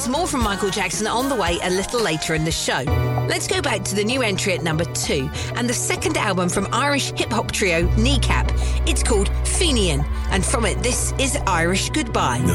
There's more from Michael Jackson on the way a little later in the show. Let's go back to the new entry at number 2 and the second album from Irish hip-hop trio Kneecap. It's called Fenian, and from it, this is Irish Goodbye.